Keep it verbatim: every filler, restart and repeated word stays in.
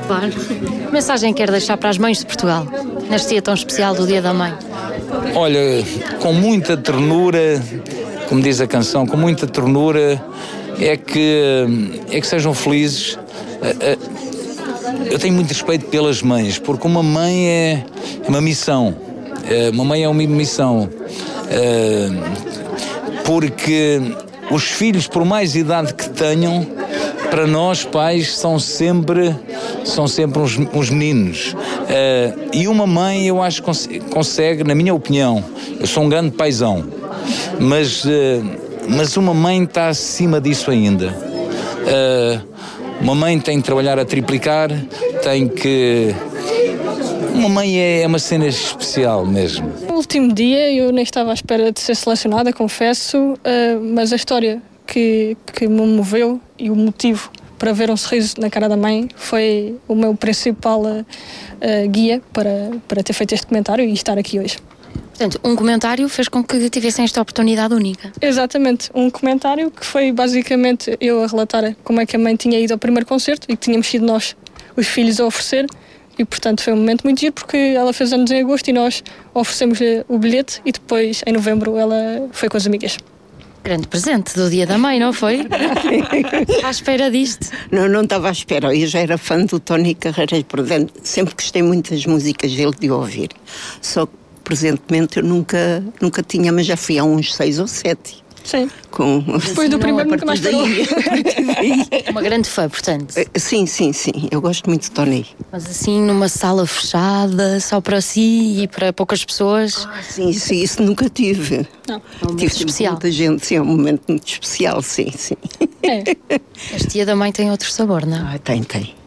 Claro. Que mensagem quer deixar para as mães de Portugal, neste dia tão especial do Dia da Mãe? Olha, com muita ternura, como diz a canção, com muita ternura, é que, é que sejam felizes. Eu tenho muito respeito pelas mães, porque uma mãe é uma missão. Uma mãe é uma missão. Porque os filhos, por mais idade que tenham, para nós pais são sempre, são sempre uns, uns meninos. Uh, e uma mãe, eu acho que cons- consegue, na minha opinião, eu sou um grande paizão, mas, uh, mas uma mãe está acima disso ainda. Uh, uma mãe tem que trabalhar a triplicar, tem que... Uma mãe é, é uma cena especial mesmo. No último dia eu nem estava à espera de ser selecionada, confesso, uh, mas a história que, que me moveu e o motivo para ver um sorriso na cara da mãe foi o meu principal uh, uh, guia para, para ter feito este comentário e estar aqui hoje. Portanto, um comentário fez com que tivessem esta oportunidade única. Exatamente, um comentário que foi basicamente eu a relatar como é que a mãe tinha ido ao primeiro concerto e que tínhamos sido nós, os filhos, a oferecer. E, portanto, foi um momento muito giro porque ela fez anos em agosto e nós oferecemos-lhe o bilhete e depois, em novembro, ela foi com as amigas. Grande presente do Dia da Mãe, não foi? À espera disto. Não, não estava à espera. Eu já era fã do Tony Carreiras, portanto, sempre gostei muito das músicas dele de ouvir. Só que, presentemente, eu nunca, nunca tinha, mas já fui há uns seis ou sete. Sim. Com... Depois do primeiro nunca mais parou. Uma grande fã, portanto. Sim, sim, sim. Eu gosto muito de Tony. Mas assim, numa sala fechada, só para si e para poucas pessoas? Ah, sim, sim, isso nunca tive. Não. É um momento tive especial. Muita gente, sim, é um momento muito especial, sim, sim. É. Este Dia da Mãe tem outro sabor, não é? Ah, tem, tem.